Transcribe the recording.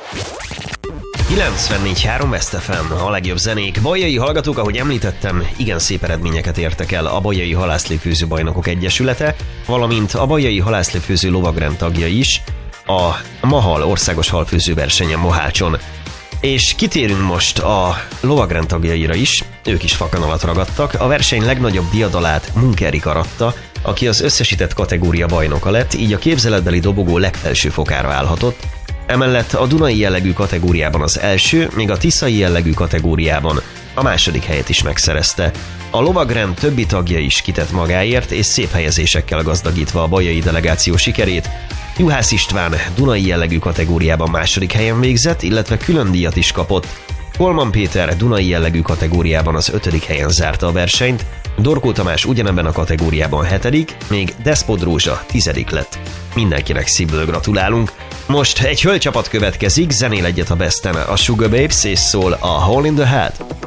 94.3 West FM, a legjobb zenék. Baljai hallgatók, ahogy említettem, igen szép eredményeket értek el a Baljai Halászlépfőző Bajnokok Egyesülete, valamint a Baljai Halászlépfőző Lovagrend tagja is a Mahal országos halfőző versenyen Mohácson. És kitérünk most a Lovagrend tagjaira is, ők is fakanalat ragadtak. A verseny legnagyobb diadalát Munkerik aratta, aki az összesített kategória bajnoka lett, így a képzeletbeli dobogó legfelső fokára állhatott. Emellett a dunai jellegű kategóriában az első, még a tiszai jellegű kategóriában a második helyet is megszerezte. A Lovagrend többi tagja is kitett magáért, és szép helyezésekkel gazdagítva a baljai delegáció sikerét. Juhász István dunai jellegű kategóriában második helyen végzett, illetve külön díjat is kapott. Kolman Péter dunai jellegű kategóriában az 5. helyen zárta a versenyt, Dorkó Tamás ugyanebben a kategóriában 7., még Despot Rózsa 10. lett. Mindenkinek szívből gratulálunk. Most egy hölgycsapat következik, zenél egyet a Besten a Sugar Babes, és szól a Hole in the Head.